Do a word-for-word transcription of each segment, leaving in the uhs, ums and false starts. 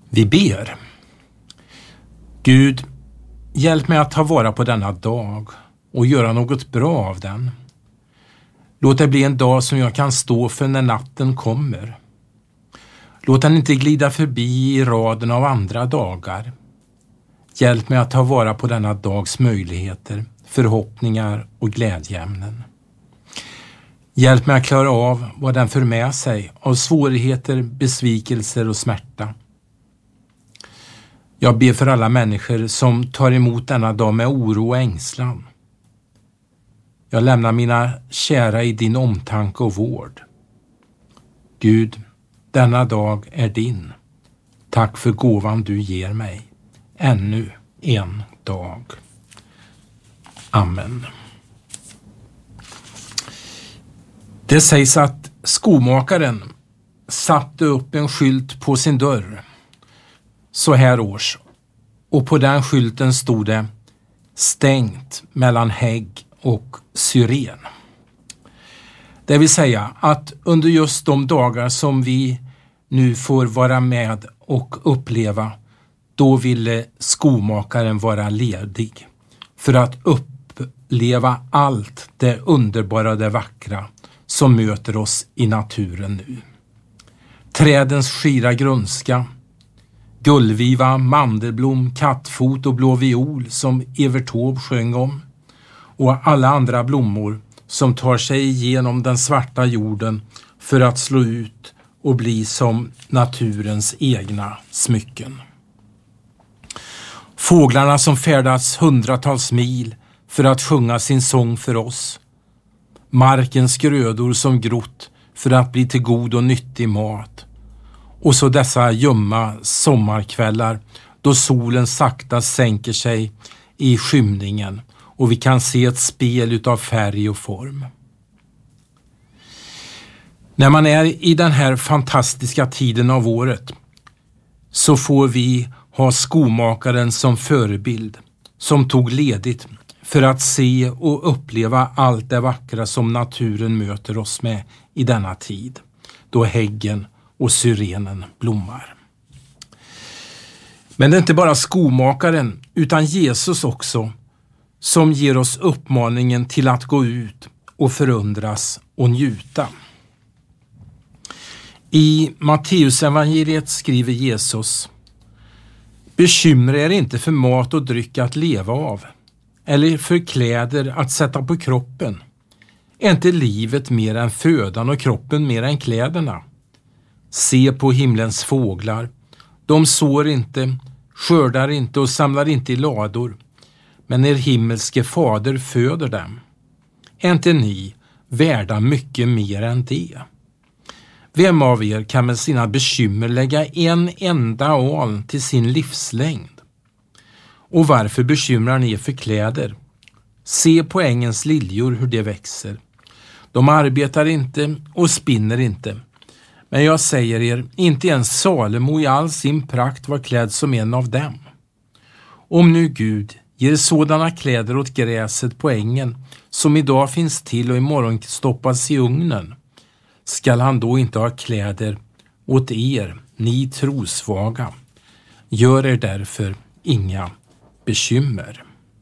Vi ber. Gud, hjälp mig att ta vara på denna dag och göra något bra av den. Låt det bli en dag som jag kan stå för när natten kommer. Låt den inte glida förbi i raden av andra dagar. Hjälp mig att ta vara på denna dags möjligheter, förhoppningar och glädjeämnen. Hjälp mig att klara av vad den för med sig av svårigheter, besvikelser och smärta. Jag ber för alla människor som tar emot denna dag med oro och ängslan. Jag lämnar mina kära i din omtanke och vård. Gud, denna dag är din. Tack för gåvan du ger mig. Ännu en dag. Amen. Det sägs att skomakaren satte upp en skylt på sin dörr så här års, och på den skylten stod det stängt mellan hägg och syren. Det vill säga att under just de dagar som vi nu får vara med och uppleva, då ville skomakaren vara ledig för att uppleva allt det underbara, det vackra som möter oss i naturen nu. Trädens skira grönska, gullviva, mandelblom, kattfot och blå viol som Evert Taube sjöng om, och alla andra blommor som tar sig igenom den svarta jorden för att slå ut och bli som naturens egna smycken. Fåglarna som färdas hundratals mil för att sjunga sin sång för oss. Markens grödor som grott för att bli till god och nyttig mat. Och så dessa ljumma sommarkvällar då solen sakta sänker sig i skymningen och vi kan se ett spel utav färg och form. När man är i den här fantastiska tiden av året så får vi ha skomakaren som förebild, som tog ledigt för att se och uppleva allt det vackra som naturen möter oss med i denna tid, då häggen och syrenen blommar. Men det är inte bara skomakaren utan Jesus också som ger oss uppmaningen till att gå ut och förundras och njuta. I Matteus evangeliet skriver Jesus: bekymra er inte för mat och dryck att leva av, eller för kläder att sätta på kroppen. Är inte livet mer än födan och kroppen mer än kläderna? Se på himlens fåglar. De sår inte, skördar inte och samlar inte i lador, men er himmelske fader föder dem. Är inte ni värda mycket mer än det? Vem av er kan med sina bekymmer lägga en enda aln till sin livslängd? Och varför bekymrar ni er för kläder? Se på ängens liljor hur de växer. De arbetar inte och spinner inte. Men jag säger er, inte ens Salomo i all sin prakt var klädd som en av dem. Om nu Gud ger sådana kläder åt gräset på ängen som idag finns till och imorgon stoppas i ugnen, skall han då inte ha kläder åt er, ni trosvaga? Gör er därför inga bekymmer.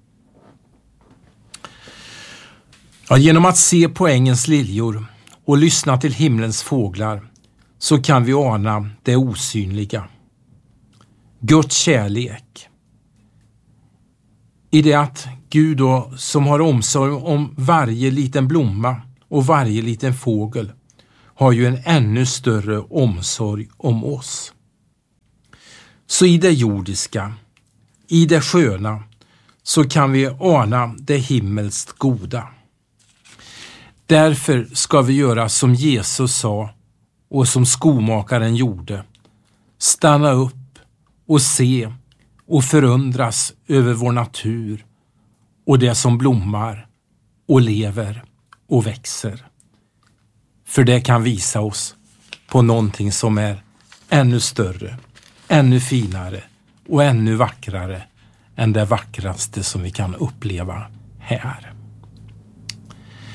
Ja, genom att se på ängens liljor och lyssna till himlens fåglar så kan vi ana det osynliga. Guds kärlek. I det att Gud då, som har omsorg om varje liten blomma och varje liten fågel, har ju en ännu större omsorg om oss. Så i det jordiska, i det sköna, så kan vi ana det himmelskt goda. Därför ska vi göra som Jesus sa och som skomakaren gjorde. Stanna upp och se och förundras över vår natur och det som blommar och lever och växer. För det kan visa oss på någonting som är ännu större, ännu finare och ännu vackrare än det vackraste som vi kan uppleva här.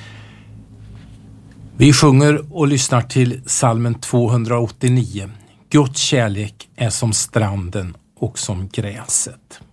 Vi sjunger och lyssnar till psalmen tvåhundraåttionio. Guds kärlek är som stranden och som gräset.